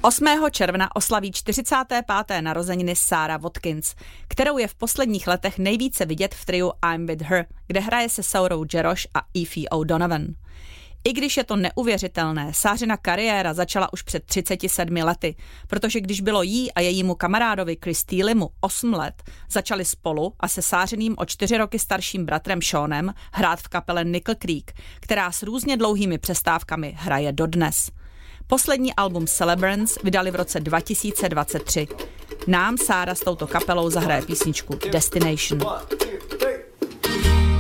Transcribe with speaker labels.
Speaker 1: 8. června oslaví 45. narozeniny Sarah Watkins, kterou je v posledních letech nejvíce vidět v triu I'm With Her, kde hraje se Saurou Jarosh a Aoife O'Donovan. I když je to neuvěřitelné, Sářina kariéra začala už před 37 lety, protože když bylo jí a jejímu kamarádovi Chris Steelimu 8 let, začali spolu a se Sářiným o 4 roky starším bratrem Seanem hrát v kapele Nickel Creek, která s různě dlouhými přestávkami hraje dodnes. Poslední album Celebrants vydali v roce 2023. Nám Sára s touto kapelou zahraje písničku Destination.